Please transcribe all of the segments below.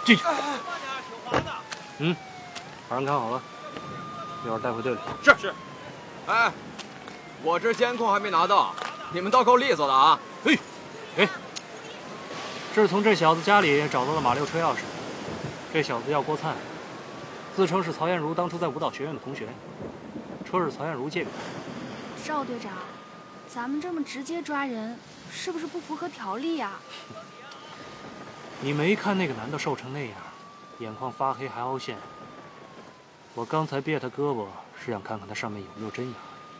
进去。嗯，把人看好了，一会儿带回队里。 是。哎，我这监控还没拿到，你们倒够利索的啊！ 嘿，哎，这是从这小子家里找到的马六车钥匙。这小子叫郭灿，自称是曹艳茹当初在舞蹈学院的同学，车是曹艳茹借给他的。 邵队长，咱们这么直接抓人，是不是不符合条例呀？ 你没看那个男的瘦成那样，眼眶发黑还凹陷。我刚才别他胳膊是想看看他上面有没有针眼。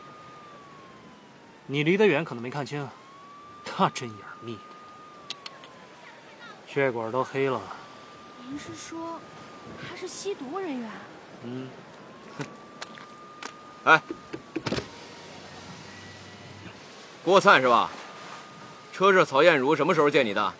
你离得远可能没看清，他针眼密的，血管都黑了。 您是说他是吸毒人员？ 嗯。 哎，郭灿是吧？车是曹艳茹什么时候借你的？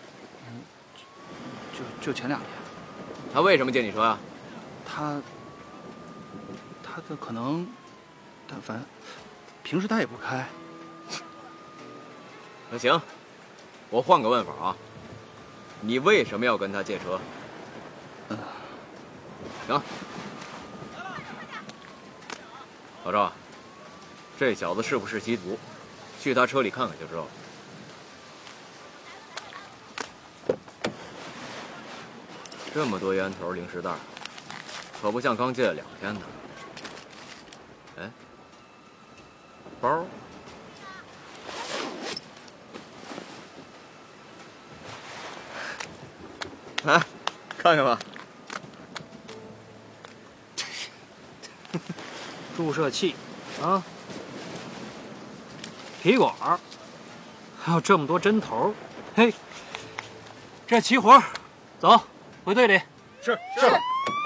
就前2天。 他为什么借你车啊？ 他的可能，但凡平时他也不开。 那行，我换个问法啊，你为什么要跟他借车？行，老赵，这小子是不是吸毒？去他车里看看就知道了。这么多烟头、零食袋，可不像刚戒了2天呢。哎，包。来，看看吧。 注射器，啊，皮管，还有这么多针头，嘿，这齐活，走，回队里。 是。